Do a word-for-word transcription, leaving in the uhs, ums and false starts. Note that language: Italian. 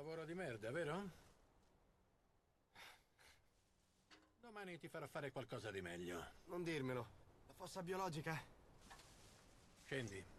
lavoro di merda, vero? Domani ti farò fare qualcosa di meglio. Non dirmelo. La fossa biologica? Scendi.